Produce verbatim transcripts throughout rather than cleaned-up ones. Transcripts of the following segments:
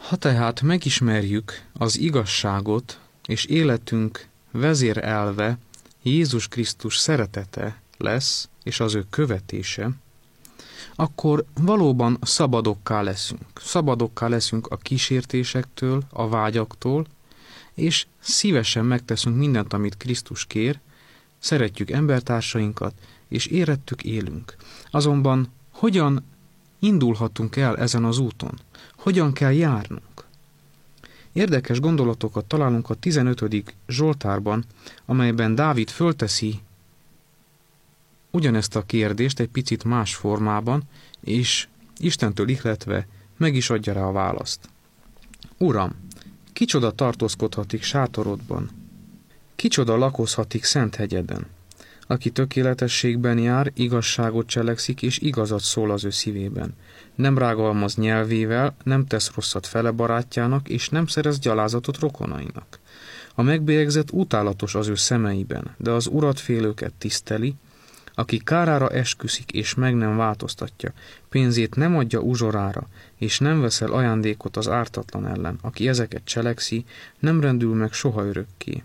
Ha tehát megismerjük az igazságot, és életünk vezérelve Jézus Krisztus szeretete lesz, és az ő követése, akkor valóban szabadokká leszünk. Szabadokká leszünk a kísértésektől, a vágyaktól, és szívesen megteszünk mindent, amit Krisztus kér, szeretjük embertársainkat, és érettük élünk. Azonban hogyan indulhatunk el ezen az úton? Hogyan kell járnunk? Érdekes gondolatokat találunk a tizenötödik Zsoltárban, amelyben Dávid fölteszi ugyanezt a kérdést egy picit más formában, és Istentől ihletve meg is adja rá a választ. Uram, kicsoda tartózkodhatik sátorodban? Kicsoda lakozhatik szent hegyeden? Aki tökéletességben jár, igazságot cselekszik, és igazat szól az ő szívében. Nem rágalmaz nyelvével, nem tesz rosszat fele barátjának, és nem szerez gyalázatot rokonainak. A megbélyegzett utálatos az ő szemeiben, de az urat félőket tiszteli, aki kárára esküszik, és meg nem változtatja, pénzét nem adja uzsorára, és nem veszel ajándékot az ártatlan ellen, aki ezeket cselekszi, nem rendül meg soha örökké.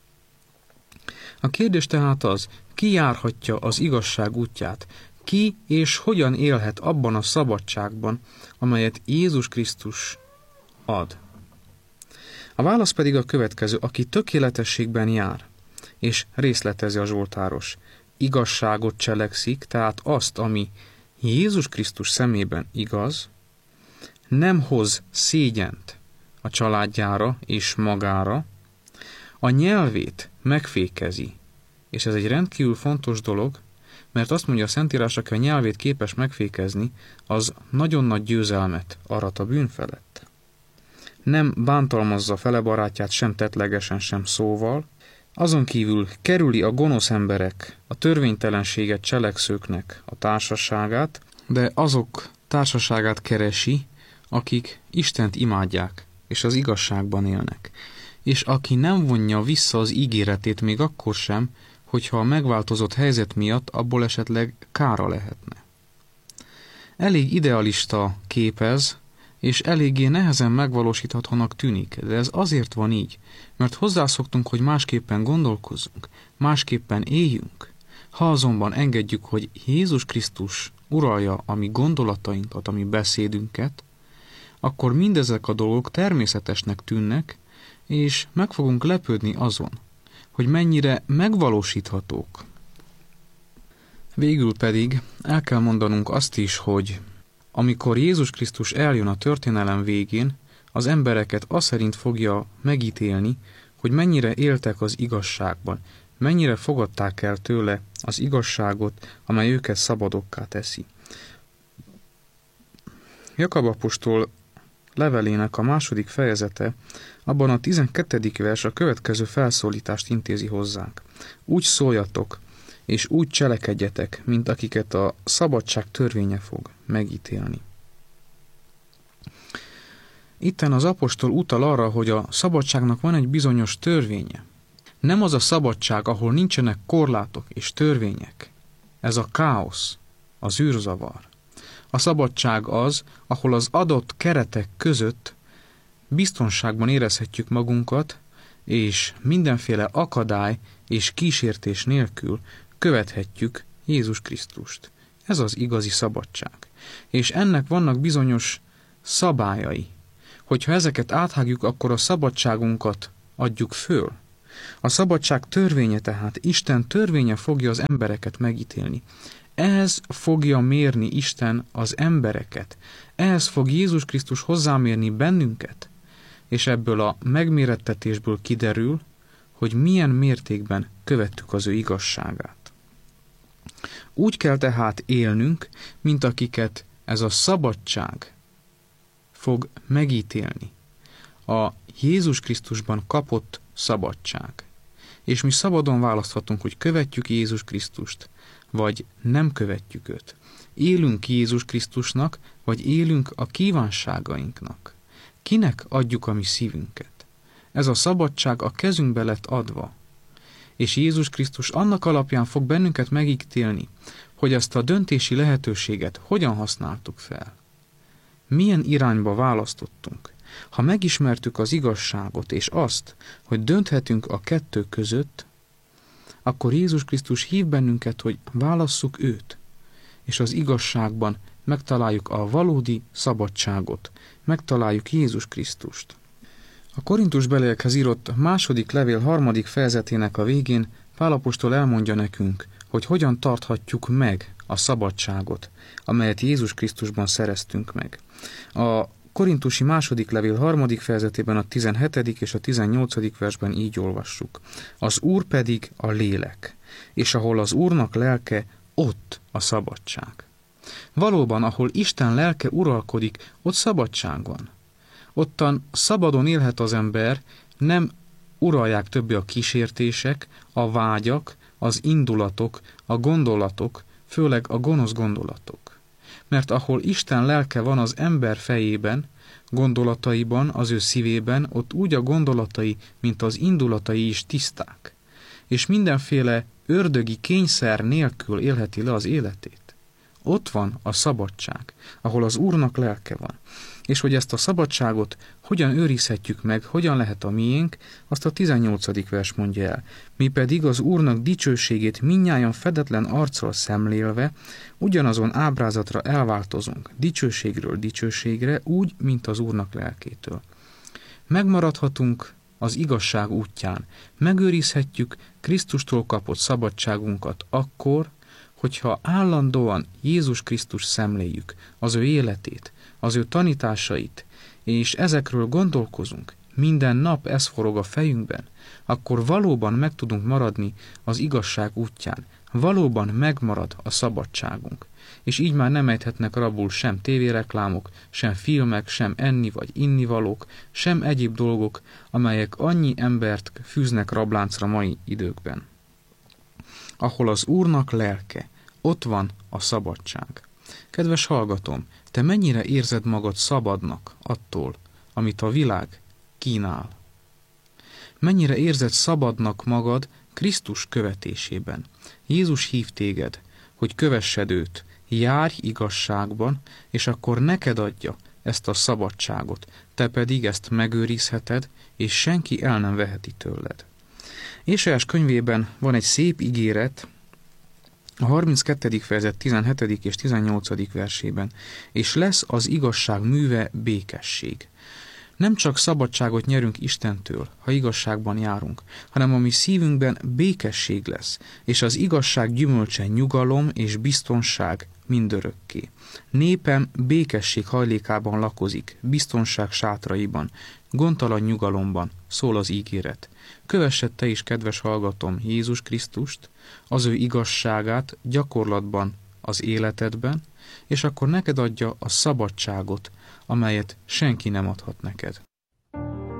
A kérdés tehát az, ki járhatja az igazság útját, ki és hogyan élhet abban a szabadságban, amelyet Jézus Krisztus ad. A válasz pedig a következő, aki tökéletességben jár, és részletezi a zsoltáros. Igazságot cselekszik, tehát azt, ami Jézus Krisztus szemében igaz, nem hoz szégyent a családjára és magára, a nyelvét megfékezi, és ez egy rendkívül fontos dolog, mert azt mondja a Szentírás, aki a nyelvét képes megfékezni, az nagyon nagy győzelmet arat a bűn felett. Nem bántalmazza fele barátját sem tettlegesen, sem szóval, azon kívül kerüli a gonosz emberek, a törvénytelenséget cselekszőknek a társaságát, de azok társaságát keresi, akik Istent imádják, és az igazságban élnek. És aki nem vonja vissza az ígéretét még akkor sem, hogyha a megváltozott helyzet miatt abból esetleg kára lehetne. Elég idealista kép ez, és eléggé nehezen megvalósíthatónak tűnik, de ez azért van így, mert hozzászoktunk, hogy másképpen gondolkozzunk, másképpen éljünk. Ha azonban engedjük, hogy Jézus Krisztus uralja a mi gondolatainkat, a mi beszédünket, akkor mindezek a dolgok természetesnek tűnnek, és meg fogunk lepődni azon, hogy mennyire megvalósíthatók. Végül pedig el kell mondanunk azt is, hogy amikor Jézus Krisztus eljön a történelem végén, az embereket az szerint fogja megítélni, hogy mennyire éltek az igazságban, mennyire fogadták el tőle az igazságot, amely őket szabadokká teszi. Jakab apostol levelének a második fejezete, abban a tizenkettedik vers a következő felszólítást intézi hozzánk. Úgy szóljatok, és úgy cselekedjetek, mint akiket a szabadság törvénye fog megítélni. Itten az apostol utal arra, hogy a szabadságnak van egy bizonyos törvénye. Nem az a szabadság, ahol nincsenek korlátok és törvények. Ez a káosz, az űrzavar. A szabadság az, ahol az adott keretek között biztonságban érezhetjük magunkat, és mindenféle akadály és kísértés nélkül követhetjük Jézus Krisztust. Ez az igazi szabadság. És ennek vannak bizonyos szabályai. Hogyha ezeket áthágjuk, akkor a szabadságunkat adjuk föl. A szabadság törvénye tehát, Isten törvénye fogja az embereket megítélni. Ehhez fogja mérni Isten az embereket. Ehhez fog Jézus Krisztus hozzámérni bennünket. És ebből a megmérettetésből kiderül, hogy milyen mértékben követtük az ő igazságát. Úgy kell tehát élnünk, mint akiket ez a szabadság fog megítélni. A Jézus Krisztusban kapott szabadság. És mi szabadon választhatunk, hogy követjük Jézus Krisztust, vagy nem követjük őt. Élünk Jézus Krisztusnak, vagy élünk a kívánságainknak. Kinek adjuk a mi szívünket? Ez a szabadság a kezünkbe lett adva. És Jézus Krisztus annak alapján fog bennünket megítélni, hogy ezt a döntési lehetőséget hogyan használtuk fel. Milyen irányba választottunk. Ha megismertük az igazságot és azt, hogy dönthetünk a kettő között, akkor Jézus Krisztus hív bennünket, hogy válasszuk őt, és az igazságban megtaláljuk a valódi szabadságot, megtaláljuk Jézus Krisztust. A Korintusbeliekhez írott második levél harmadik fejezetének a végén Pál apostol elmondja nekünk, hogy hogyan tarthatjuk meg a szabadságot, amelyet Jézus Krisztusban szereztünk meg. A korintusi második levél harmadik fejezetében a tizenhetedik és a tizennyolcadik versben így olvassuk. Az Úr pedig a lélek, és ahol az Úrnak lelke, ott a szabadság. Valóban, ahol Isten lelke uralkodik, ott szabadság van. Ottan szabadon élhet az ember, nem uralják többé a kísértések, a vágyak, az indulatok, a gondolatok, főleg a gonosz gondolatok. Mert ahol Isten lelke van az ember fejében, gondolataiban, az ő szívében, ott úgy a gondolatai, mint az indulatai is tiszták, és mindenféle ördögi kényszer nélkül élheti le az életét. Ott van a szabadság, ahol az Úrnak lelke van. És hogy ezt a szabadságot hogyan őrizhetjük meg, hogyan lehet a miénk, azt a tizennyolcadik vers mondja el. Mi pedig az Úrnak dicsőségét mindnyájan fedetlen arccal szemlélve, ugyanazon ábrázatra elváltozunk, dicsőségről dicsőségre, úgy, mint az Úrnak lelkétől. Megmaradhatunk az igazság útján, megőrizhetjük Krisztustól kapott szabadságunkat akkor, hogyha állandóan Jézus Krisztus szemléljük, az ő életét, az ő tanításait, és ezekről gondolkozunk, minden nap ez forog a fejünkben, akkor valóban meg tudunk maradni az igazság útján, valóban megmarad a szabadságunk, és így már nem ejthetnek rabul sem tévéreklámok, sem filmek, sem enni vagy innivalók, sem egyéb dolgok, amelyek annyi embert fűznek rabláncra mai időkben. Ahol az Úrnak lelke, ott van a szabadság. Kedves hallgatom, te mennyire érzed magad szabadnak attól, amit a világ kínál? Mennyire érzed szabadnak magad Krisztus követésében? Jézus hív téged, hogy kövessed őt, járj igazságban, és akkor neked adja ezt a szabadságot, te pedig ezt megőrizheted, és senki el nem veheti tőled. Ézsaiás könyvében van egy szép ígéret, a harminckettedik fejezet tizenhetedik és tizennyolcadik versében, és lesz az igazság műve békesség. Nem csak szabadságot nyerünk Istentől, ha igazságban járunk, hanem a mi szívünkben békesség lesz, és az igazság gyümölcse nyugalom és biztonság mindörökké. Népem békesség hajlékában lakozik, biztonság sátraiban, gondtalan nyugalomban, szól az ígéret. Kövessed te is, kedves hallgatom, Jézus Krisztust, az ő igazságát gyakorlatban az életedben, és akkor neked adja a szabadságot, amelyet senki nem adhat neked.